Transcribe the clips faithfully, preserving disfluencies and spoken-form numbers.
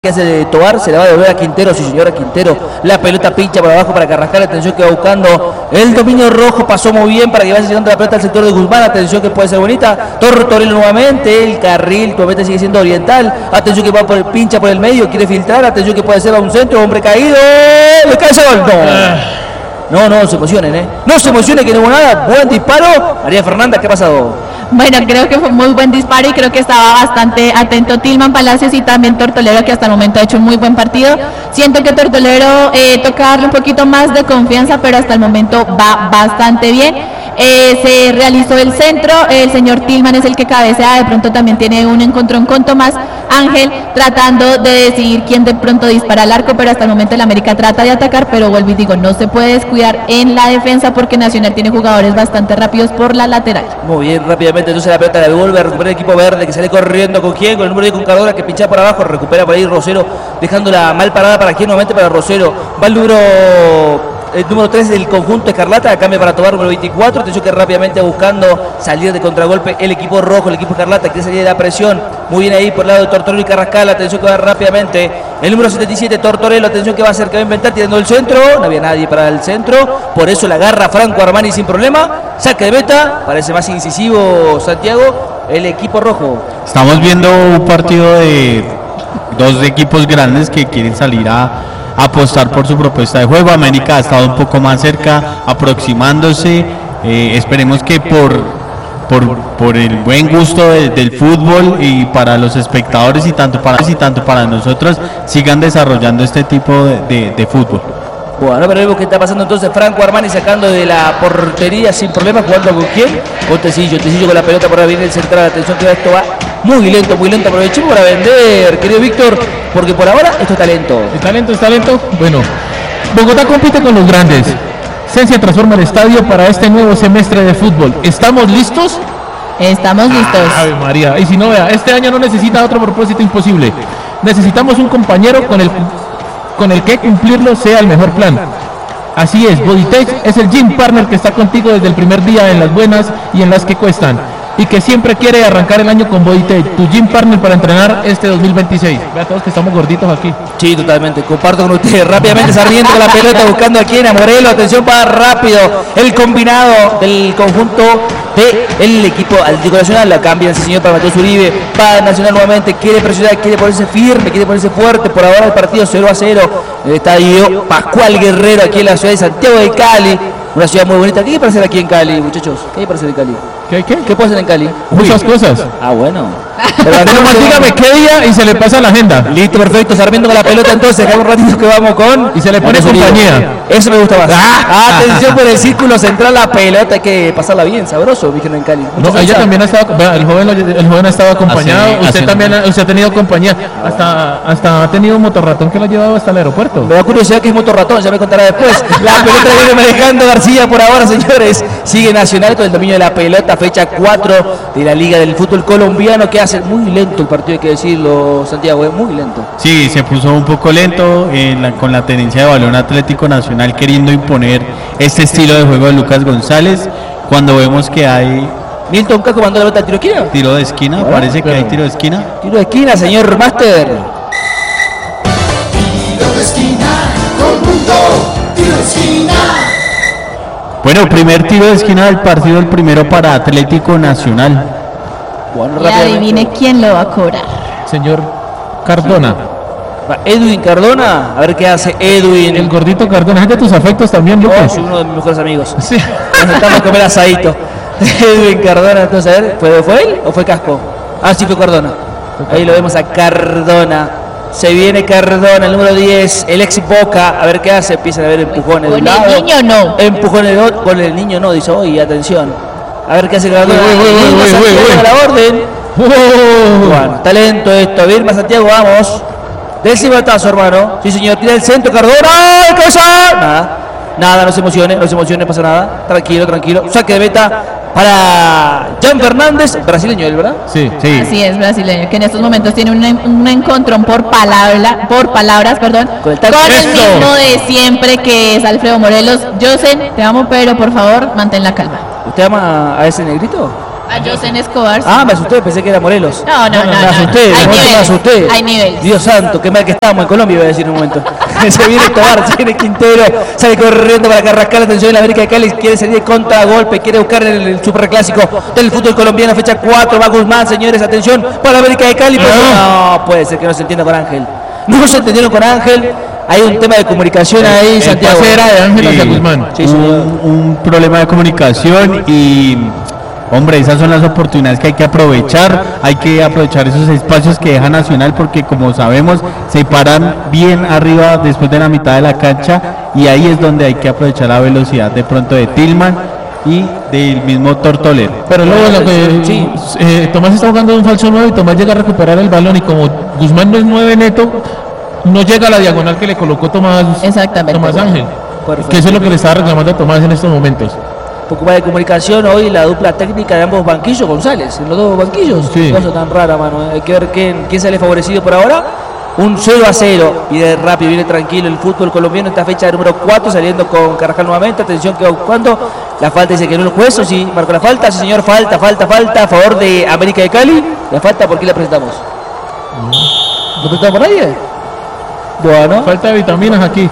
que hace de Tobar, se la va a devolver a Quintero, sí señora Quintero, la pelota pincha por abajo para Carrascal, atención que va buscando el dominio rojo, pasó muy bien para que vaya llegando la pelota al sector de Guzmán, atención que puede ser bonita, Tortorello nuevamente, el carril, nuevamente sigue siendo oriental, atención que va por el pincha por el medio, quiere filtrar, atención que puede ser a un centro, hombre caído, le cae ese gol, no, no, no se emocionen, eh, no se emocionen que no hubo nada, buen disparo, María Fernanda, ¿qué ha pasado? Bueno, creo que fue muy buen disparo y creo que estaba bastante atento Tilman Palacios y también Tortolero, que hasta el momento ha hecho un muy buen partido. Siento que Tortolero eh, toca darle un poquito más de confianza, pero hasta el momento va bastante bien. Eh, se realizó el centro, el señor Tilman es el que cabecea, de pronto también tiene un encontrón con Tomás Ángel, tratando de decidir quién de pronto dispara al arco, pero hasta el momento el América trata de atacar, pero vuelvo y digo, no se puede descuidar en la defensa porque Nacional tiene jugadores bastante rápidos por la lateral. Muy bien, rápidamente entonces la pelota la devuelve, recupera el equipo verde que sale corriendo con quién, con el número diez con Cardona que pincha por abajo, recupera por ahí Rosero, dejándola mal parada para quién, nuevamente para Rosero, va el número... el número tres del conjunto Escarlata, cambia para Tobar número veinticuatro, atención que rápidamente buscando salir de contragolpe el equipo rojo, el equipo Escarlata, quiere salir de la presión, muy bien ahí por el lado de Tortorello y Carrascal, atención que va rápidamente, el número setenta y siete Tortorello, atención que va a hacer, que va a inventar, tirando el centro, no había nadie para el centro, por eso la agarra Franco Armani sin problema, saque de meta, parece más incisivo Santiago, el equipo rojo. Estamos viendo un partido de dos equipos grandes que quieren salir a apostar por su propuesta de juego. América ha estado un poco más cerca, aproximándose, eh, esperemos que por, por, por el buen gusto de, del fútbol y para los espectadores y tanto para, y tanto para nosotros sigan desarrollando este tipo de, de, de fútbol. Bueno, veremos qué está pasando entonces. Franco Armani sacando de la portería sin problema, jugando con quién, con Tecillo, Tecillo con la pelota por ahí viene el central, atención que esto va muy lento, muy lento, aprovechemos para vender, querido Víctor, porque por ahora esto es talento. El talento es talento, bueno, Bogotá compite con los grandes, Sensia transforma el estadio para este nuevo semestre de fútbol, ¿estamos listos? Estamos listos. Ave María, y si no vea, este año no necesita otro propósito imposible, necesitamos un compañero con el, con el que cumplirlo sea el mejor plan. Así es, Bodytech es el gym partner que está contigo desde el primer día en las buenas y en las que cuestan, y que siempre quiere arrancar el año con Bodytech, tu gym partner para entrenar este dos mil veintiséis. Vea todos que estamos gorditos aquí. Sí, totalmente, comparto con ustedes. Rápidamente Sarmiento con la pelota buscando aquí en Amorelo, atención para rápido, el combinado del conjunto del equipo Atlético Nacional, la cambian ese señor para Matheus Uribe, para Nacional nuevamente, quiere presionar, quiere ponerse firme, quiere ponerse fuerte, por ahora el partido cero a cero, el estadio Pascual Guerrero aquí en la ciudad de Santiago de Cali, una ciudad muy bonita. ¿Qué hay para hacer aquí en Cali, muchachos? ¿Qué hay para hacer en Cali? ¿Qué, qué? ¿Qué puede hacer en Cali? Muchas cosas. Ah, bueno. Pero más dígame qué día y se le pasa la agenda. Listo, perfecto, Sarmiento con la pelota entonces, acá un ratito que vamos con... Y se le pone compañía. Eso me gusta más. Ah, atención por el círculo central, la pelota, hay que pasarla bien, sabroso, dijeron en Cali. No, ella también ha estado, el joven, el joven ha estado acompañado, así, usted así también, no. Usted ha tenido compañía, hasta, hasta ha tenido un motorratón que lo ha llevado hasta el aeropuerto. Me da curiosidad que es motorratón, ya me contará después. La pelota viene manejando García por ahora, señores. Sigue Nacional con el dominio de la pelota, fecha cuatro de la Liga del Fútbol Colombiano, que hace muy lento el partido, hay que decirlo, Santiago, es muy lento. Sí, se puso un poco lento eh, la, con la tenencia de balón Atlético Nacional queriendo imponer este estilo de juego de Lucas González, cuando vemos que hay... Milton Caco mandó la pelota al tiro de esquina. Tiro de esquina, bueno, parece que hay tiro de esquina. Tiro de esquina, señor Master. Tiro de esquina, conjunto, tiro de esquina. Bueno, primer tiro de esquina del partido, el primero para Atlético Nacional. Bueno, y adivine quién lo va a cobrar. Señor Cardona. Edwin Cardona, a ver qué hace Edwin. El gordito Cardona, es de tus afectos también, Lucas. Oh, soy uno de mis mejores amigos. Sí. Nos estamos a comer asadito. Edwin Cardona, entonces, a ver, ¿fue, ¿fue él o fue Casco? Ah, sí, fue Cardona. Ahí lo vemos a Cardona. Se viene Cardona, el número diez, el ex Boca, a ver qué hace, empiezan a ver empujones de un lado. Con el niño no. Empujones de otro, con el niño no, dice, oye, atención. A ver qué hace Cardona. Uy, uy, uy, uy, Santiago uy, uy. a la orden. Uh. Bueno, talento esto, Vilma Santiago, vamos. Del cibatazo, hermano. Sí, señor, tira el centro, Cardona. ¡Ay, cosa! Nada, nada, no se emocione, no se emocione, no pasa nada. Tranquilo, tranquilo. Saque de meta para Jan Fernández, brasileño él, ¿verdad? Sí, sí. Así es, brasileño, que en estos momentos tiene un, un encontrón por palabra, por palabras, perdón, con el, con el mismo de siempre, que es Alfredo Morelos. Josen, te amo, pero por favor, mantén la calma. ¿Usted ama a ese negrito? A José Escobar. Sí. Ah, me asusté, pensé que era Morelos. No, no, no. Me no, asusté, no. Hay me niveles, asusté. hay niveles. Dios santo, qué mal que estamos en Colombia, iba a decir en un momento. Se viene Tobar, se viene Quintero, sale corriendo para carrascar la atención de la América de Cali, quiere salir de contragolpe, quiere buscar el, el superclásico del fútbol colombiano, fecha cuatro, va Guzmán, señores, atención, para la América de Cali. Pues, no, puede ser que no se entienda con Ángel. No se entendieron con Ángel. Hay un tema de comunicación ahí, el Santiago. pase era de Ángel hacia Guzmán. Sí, señor. un, un problema de comunicación y hombre, esas son las oportunidades que hay que aprovechar, hay que aprovechar esos espacios que deja Nacional porque como sabemos se paran bien arriba después de la mitad de la cancha y ahí es donde hay que aprovechar la velocidad de pronto de Tillman y del mismo Tortolero. Pero luego lo que Sí. eh, Tomás está jugando un falso nueve y Tomás llega a recuperar el balón y como Guzmán no es nueve neto, no llega a la diagonal que le colocó Tomás, Exactamente. Tomás Ángel. Perfecto. Que eso es lo que le estaba reclamando a Tomás en estos momentos. Un poco más de comunicación hoy, la dupla técnica de ambos banquillos, González, en los dos banquillos. Sí. Cosa tan rara, mano. Hay que ver quién, quién sale favorecido por ahora. Un cero a cero. Viene rápido, viene tranquilo el fútbol colombiano. Esta fecha número cuatro, saliendo con Carrascal nuevamente. Atención que cuando la falta dice que no el juez, o sí, marcó la falta. Sí, señor, falta, falta, falta. A favor de América de Cali. La falta, ¿por qué la presentamos? ¿No presentamos por nadie? Bueno. Falta de vitaminas aquí.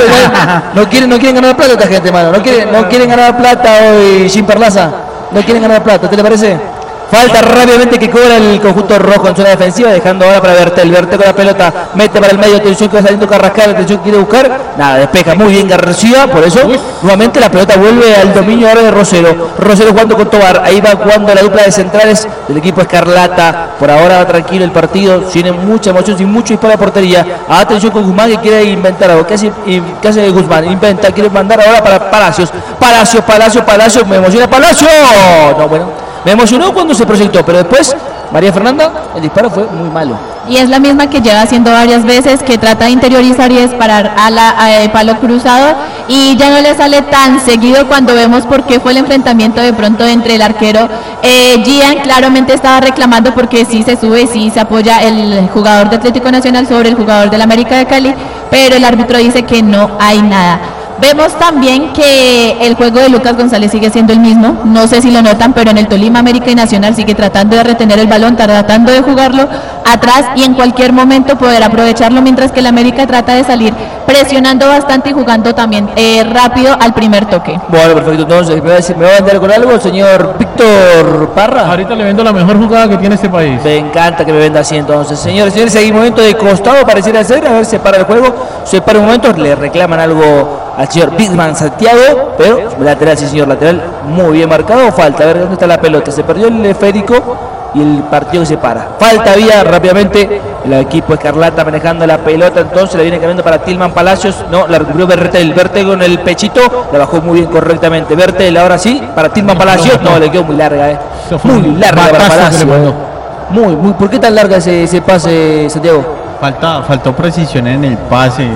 No, no quieren, no quieren ganar plata esta gente, mano. No quieren, no quieren ganar plata hoy, Jim Perlaza. No quieren ganar plata, ¿te le parece? Falta rápidamente que cobra el conjunto rojo en zona defensiva, dejando ahora para Bertel. Bertel con la pelota, mete para el medio, atención que va saliendo Carrascal, atención que quiere buscar. Nada, despeja muy bien García, por eso nuevamente la pelota vuelve al dominio ahora de Rosero. Rosero jugando con Tobar, ahí va jugando la dupla de centrales del equipo Escarlata. Por ahora va tranquilo el partido, tiene mucha emoción, sin mucho disparo de portería. Atención con Guzmán que quiere inventar algo. ¿Qué hace, qué hace Guzmán? Inventa, quiere mandar ahora para Palacios. Palacios, Palacios, Palacios, me emociona Palacios. No, bueno. Me emocionó cuando se proyectó, pero después, María Fernanda, el disparo fue muy malo. Y es la misma que lleva haciendo varias veces, que trata de interiorizar y disparar a la a el palo cruzado y ya no le sale tan seguido cuando vemos por qué fue el enfrentamiento de pronto entre el arquero eh, Gian. Claramente estaba reclamando porque sí se sube, sí se apoya el jugador de Atlético Nacional sobre el jugador del América de Cali, pero el árbitro dice que no hay nada. Vemos también que el juego de Lucas González sigue siendo el mismo, no sé si lo notan, pero en el Tolima, América y Nacional sigue tratando de retener el balón, tratando de jugarlo atrás y en cualquier momento poder aprovecharlo, mientras que el América trata de salir presionando bastante y jugando también eh, rápido al primer toque. Bueno, perfecto, entonces, ¿me va a, decir, ¿me va a vender con algo el señor Víctor Parra? Ahorita le vendo la mejor jugada que tiene este país. Me encanta que me venda así entonces. Señores, señores, seguimos momento de costado, pareciera ser, a ver, se para el juego, se para un momento, le reclaman algo al señor Bigman Santiago, pero lateral, sí señor, lateral, muy bien marcado, falta, a ver dónde está la pelota, se perdió el esférico y el partido se para. Falta vía rápidamente, el equipo Escarlata manejando la pelota, entonces la viene cambiando para Tillman Palacios, no, la recuperó Bertel, Bertel con el pechito, la bajó muy bien correctamente, Bertel ahora sí, para Tillman Palacios, no, le quedó muy larga, eh. muy larga para Palacios. Muy, muy, ¿por qué tan larga ese, ese pase, Santiago? Falta, faltó precisión en el pase.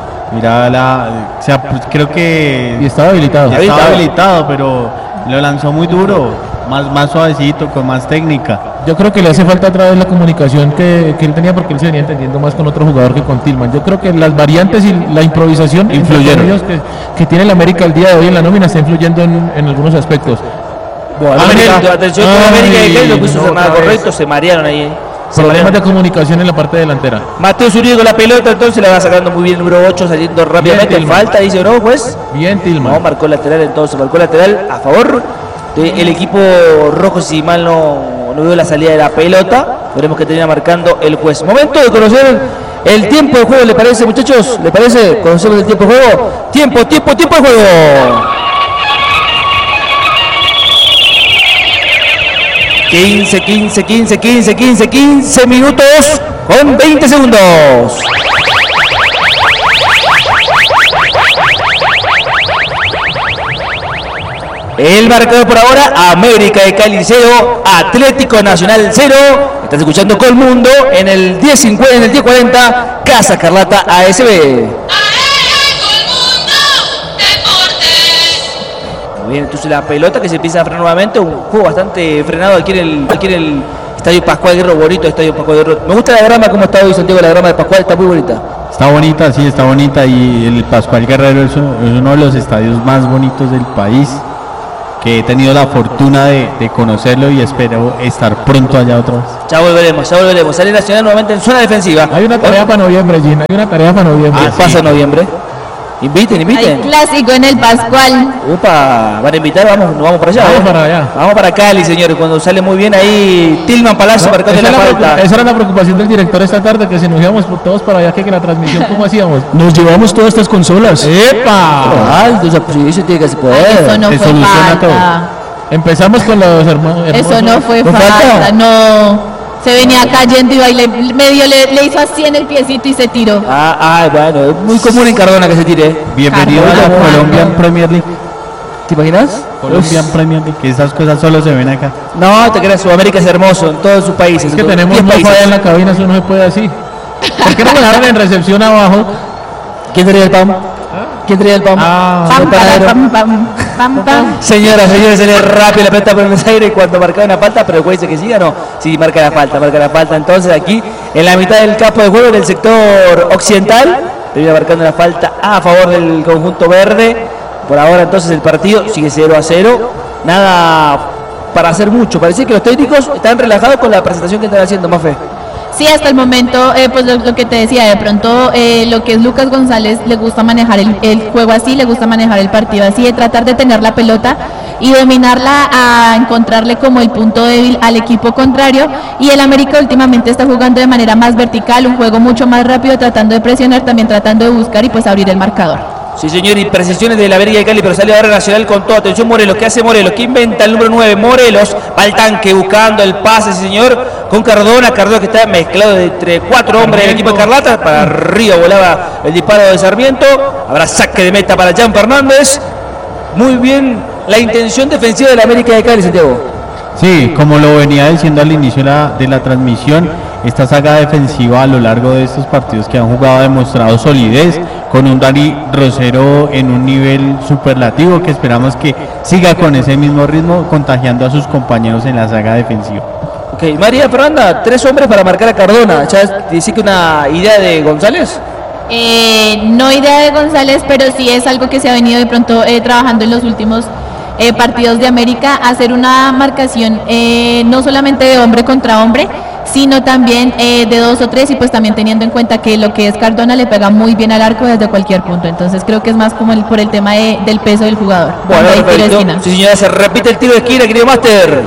Mira la, o sea, pues creo que Y estaba habilitado. ya estaba habilitado, pero lo lanzó muy duro, más, más suavecito, con más técnica. Yo creo que le hace falta otra vez la comunicación que, que él tenía porque él se venía entendiendo más con otro jugador que con Tillman. Yo creo que las variantes y la improvisación Influyeron. que, que tiene el América el día de hoy en la nómina está influyendo en, en algunos aspectos. Bueno, América. atención con Ay, América de Cali, lo puso no, hacer nada otra vez. correcto, se marearon ahí. eh. Se Problemas de marearon. comunicación en la parte delantera. Mateo Zuribe con la pelota, entonces la va sacando muy bien el número ocho, saliendo rápidamente. Tillman. Falta, dice, ¿no, juez? Bien, No, Tillman. marcó lateral entonces, marcó lateral a favor del equipo rojo, si mal no, no veo la salida de la pelota. Veremos que termina marcando el juez. Momento de conocer el tiempo de juego, ¿le parece, muchachos? ¿Le parece? ¿Conocemos el tiempo de juego? Tiempo, tiempo, tiempo de juego. quince, quince, quince, quince, quince, quince minutos con veinte segundos. El marcador por ahora, América de Cali cero, Atlético Nacional cero. Estás escuchando Colmundo en el diez cincuenta, en el diez cuarenta, Casa Escarlata A S B. Muy bien, entonces la pelota que se empieza a frenar nuevamente, un juego bastante frenado aquí en el, aquí en el Estadio Pascual Guerrero, bonito Estadio Pascual Guerrero. Me gusta la grama como está hoy, Santiago, la grama de Pascual está muy bonita. Está bonita, sí, está bonita y el Pascual Guerrero es uno es uno de los estadios más bonitos del país. que he tenido la fortuna de, de conocerlo y espero estar pronto allá otra vez. Ya volveremos, ya volveremos. Sale Nacional nuevamente en zona defensiva. Hay una tarea para noviembre, Gin, hay una tarea para noviembre. ¿Qué pasa en noviembre? Inviten, inviten. Hay clásico en el Pascual. Upa, van a invitar, vamos, nos vamos para allá. Vamos ¿eh? para allá. Vamos para Cali, señores, cuando sale muy bien ahí Tilman Palacio No, marcando esa, la era la falta. preocup- esa era la preocupación del director esta tarde, que si nos íbamos por todos para allá, que, que la transmisión, ¿cómo hacíamos? Nos llevamos todas estas consolas. ¡Epa! Alto, esa posición tiene que se Ay, poder. eso no se fue soluciona falta. Empezamos con los hermanos. Eso no fue ¿No falta, falta? no. Se venía cayendo y baile, medio le, le hizo así en el piecito y se tiró. Ah, ah, bueno, es muy común en Cardona que se tire. Bienvenido a la Carlos. Colombian Premier League. ¿Te imaginas? Colombian Premier League, que esas cosas solo se ven acá. No, te creas, Sudamérica es hermoso en todos sus países. Es que en todos- tenemos diez una países. falla en la cabina, eso no se puede así. ¿Por qué no me dejaron en recepción abajo? ¿Quién traía el PAM? ¿Quién traía el PAM? Ah, Pam, El para, panadero. pam, pam, pam, pam. Señoras, señores, sale rápido la pelota por el aire y cuando marcaba una falta, pero el juez dice que siga, no, sí, marca la falta, marca la falta. Entonces aquí, en la mitad del campo de juego, en el sector occidental, termina marcando la falta a favor del conjunto verde. Por ahora entonces el partido sigue cero a cero. Nada para hacer mucho. Parece que los técnicos están relajados con la presentación que están haciendo, Mafe. Sí, hasta el momento, eh, pues lo, lo que te decía, de pronto eh, lo que es Lucas González le gusta manejar el, el juego así, le gusta manejar el partido así, de tratar de tener la pelota y dominarla, a encontrarle como el punto débil al equipo contrario. Y el América últimamente está jugando de manera más vertical, un juego mucho más rápido, tratando de presionar, también tratando de buscar y pues abrir el marcador. Sí, señor, y precisiones de la América de Cali, pero sale ahora Nacional con todo. Atención, Morelos, ¿qué hace Morelos? ¿Qué inventa el número nueve? Morelos va al tanque buscando el pase, sí, señor, con Cardona. Cardona que está mezclado entre cuatro hombres del equipo de Escarlata. Para arriba volaba el disparo de Sarmiento. Habrá saque de meta para Jan Fernández. Muy bien la intención defensiva de la América de Cali, Santiago. Sí, como lo venía diciendo al inicio de la, de la transmisión, esta saga defensiva a lo largo de estos partidos que han jugado ha demostrado solidez, con un Dani Rosero en un nivel superlativo que esperamos que siga con ese mismo ritmo, contagiando a sus compañeros en la saga defensiva. Ok, María Fernanda, tres hombres para marcar a Cardona. ¿Ya dice que una idea de González? Eh, no idea de González, pero sí es algo que se ha venido de pronto eh, trabajando en los últimos eh, partidos de América, hacer una marcación eh, no solamente de hombre contra hombre, sino también eh, de dos o tres, y pues también teniendo en cuenta que lo que es Cardona le pega muy bien al arco desde cualquier punto. Entonces creo que es más como el, por el tema de- del peso del jugador. Bueno, Cuando hay tiro de perfecto. esquina. Sí, señora, se repite el tiro de esquina, querido Máster.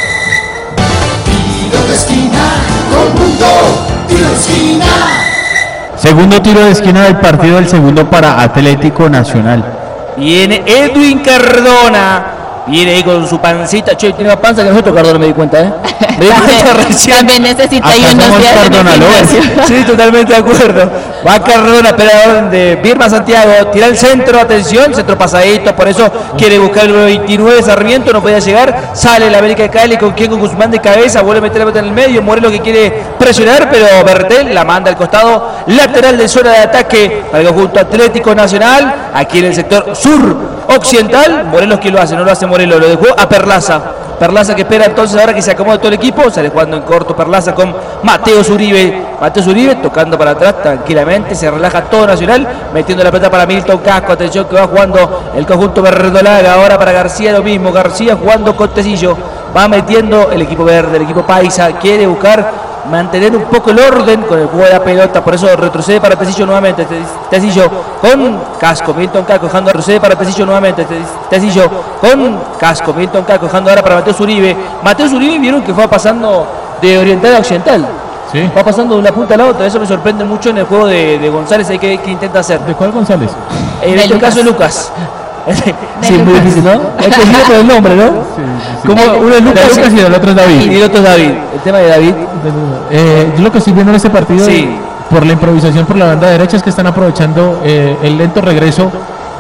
Tiro de esquina, conjunto, tiro de esquina. Segundo tiro de esquina del partido, del segundo para Atlético Nacional. Viene Edwin Cardona. Viene ahí con su pancita. Che, tiene más panza que nosotros, Cardona, me di cuenta, ¿eh? Me di cuenta También, recién. también necesita ahí Acá unos somos días en el Cardona lovers. gimnasio. Sí, totalmente de acuerdo. Va Cardona, espera la orden de Birma Santiago. Tira el centro, atención, centro pasadito. Por eso quiere buscar el número veintinueve. Sarmiento no podía llegar. Sale la América de Cali con quien con Guzmán de cabeza. Vuelve a meter la pelota en el medio. Morelos que quiere presionar, pero Bertel la manda al costado lateral de zona de ataque para el conjunto Atlético Nacional. Aquí en el sector sur occidental. Morelos que lo hace, no lo hace Morelos, lo dejó a Perlaza. Perlaza que espera entonces ahora que se acomode todo el equipo. Sale jugando en corto Perlaza con Mateo Zuribe. Mateo Zuribe tocando para atrás tranquilamente. Se relaja todo Nacional. Metiendo la pelota para Milton Casco. Atención que va jugando el conjunto verdolaga. Ahora para García lo mismo. García jugando con Tecillo. Va metiendo el equipo verde, el equipo paisa. Quiere buscar mantener un poco el orden con el juego de la pelota. Por eso retrocede para Tecillo nuevamente. Tecillo con Casco. Milton Casco dejando retrocede para Tecillo nuevamente. Tecillo con Casco. Milton Casco dejando ahora para Mateo Zuribe. Mateo Zuribe vieron que fue pasando de oriental a occidental. Sí. Va pasando de una punta a la otra. Eso me sorprende mucho en el juego de, de González. Hay que, que intenta hacer. ¿De cuál González? En De este Lucas. caso Lucas. Sí, es muy Lucas. difícil, ¿no? Hay que decirlo por el nombre, ¿no? Como uno es De Lucas, Lucas y del otro es David. y el otro es David. El tema de David. Eh, yo lo que estoy viendo en este partido, Sí. por la improvisación por la banda derecha, es que están aprovechando eh, el lento regreso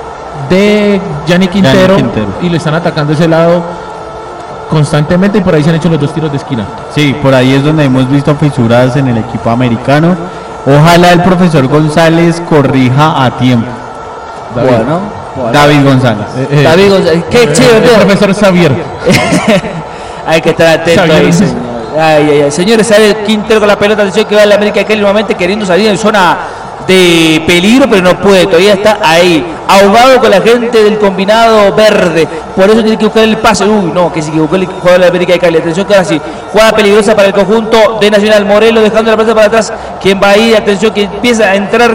de Gianni Quintero, Quintero. y le están atacando ese lado constantemente, y por ahí se han hecho los dos tiros de esquina. Sí, por ahí es donde hemos visto fisuras en el equipo americano. Ojalá el profesor González corrija a tiempo. David. Bueno, bueno. David González. Eh, eh, David González. Qué eh, chévere. el profesor Xavier. Hay que estar atento Xavier. ahí, señor. Ay, ay, ay. Señores, sale Quintero con la pelota. Atención que va a la América de Cali nuevamente queriendo salir en zona de peligro, pero no puede, todavía está ahí, ahogado con la gente del combinado verde, por eso tiene que buscar el pase. Uy, no, que se equivocó el jugador de la América de Cali. Atención que ahora sí, jugada peligrosa para el conjunto de Nacional. Morelos dejando la pelota para atrás, quien va ahí, atención que empieza a entrar